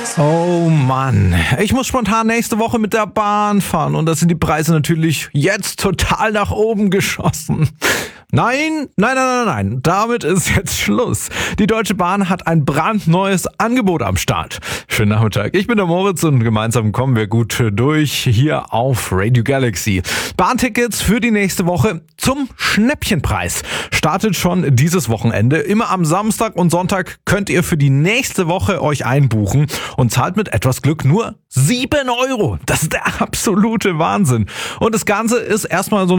Oh Mann, ich muss spontan nächste Woche mit der Bahn fahren und da sind die Preise natürlich jetzt total nach oben geschossen. Nein, damit ist jetzt Schluss. Die Deutsche Bahn hat ein brandneues Angebot am Start. Schönen Nachmittag, ich bin der Moritz und gemeinsam kommen wir gut durch hier auf Radio Galaxy. Bahntickets für die nächste Woche zum Schnäppchenpreis. Startet schon dieses Wochenende. Immer am Samstag und Sonntag könnt ihr für die nächste Woche euch einbuchen und zahlt mit etwas Glück nur 7 Euro. Das ist der absolute Wahnsinn. Und das Ganze ist erstmal so